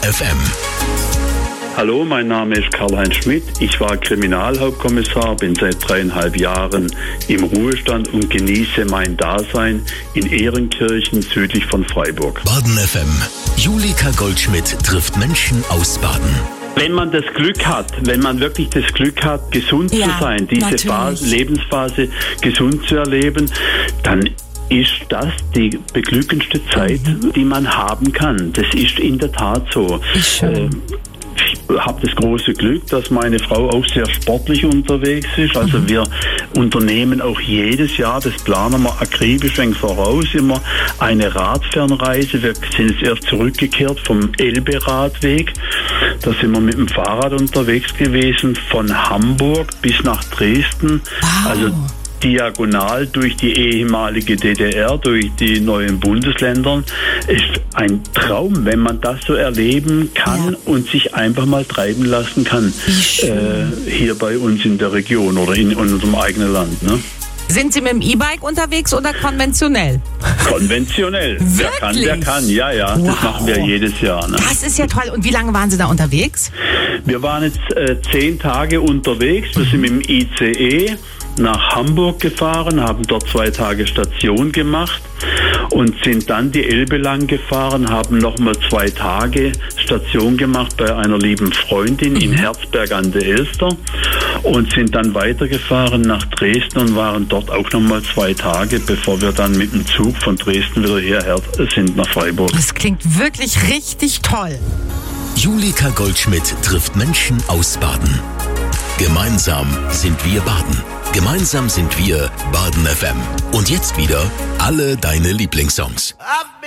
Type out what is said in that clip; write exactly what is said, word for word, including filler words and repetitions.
F M. Hallo, mein Name ist Karl-Heinz Schmidt. Ich war Kriminalhauptkommissar, bin seit dreieinhalb Jahren im Ruhestand und genieße mein Dasein in Ehrenkirchen südlich von Freiburg. Baden F M. Julika Goldschmidt trifft Menschen aus Baden. Wenn man das Glück hat, wenn man wirklich das Glück hat, gesund Ja, zu sein, diese Phase, Lebensphase gesund zu erleben, dann ist das die beglückendste Zeit, mhm. die man haben kann. Das ist in der Tat so. Schön. Ich habe das große Glück, dass meine Frau auch sehr sportlich unterwegs ist. Also mhm. wir unternehmen auch jedes Jahr, das planen wir akribisch eng voraus, immer eine Radfernreise. Wir sind jetzt erst zurückgekehrt vom Elbe-Radweg. Da sind wir mit dem Fahrrad unterwegs gewesen von Hamburg bis nach Dresden. Wow. Also diagonal durch die ehemalige D D R, durch die neuen Bundesländer. Ist ein Traum, wenn man das so erleben kann ja. und sich einfach mal treiben lassen kann. Äh, hier bei uns in der Region oder in unserem eigenen Land. Ne? Sind Sie mit dem E-Bike unterwegs oder konventionell? Konventionell. Wer kann, der kann. Ja, ja. Wow. Das machen wir jedes Jahr. Ne? Das ist ja toll. Und wie lange waren Sie da unterwegs? Wir waren jetzt äh, zehn Tage unterwegs. Wir sind mit dem I C E nach Hamburg gefahren, haben dort zwei Tage Station gemacht und sind dann die Elbe lang gefahren, haben nochmal zwei Tage Station gemacht bei einer lieben Freundin in Herzberg an der Elster und sind dann weitergefahren nach Dresden und waren dort auch nochmal zwei Tage, bevor wir dann mit dem Zug von Dresden wieder hierher sind nach Freiburg. Das klingt wirklich richtig toll. Julika Goldschmidt trifft Menschen aus Baden. Gemeinsam sind wir Baden. Gemeinsam sind wir Baden F M. Und jetzt wieder alle deine Lieblingssongs.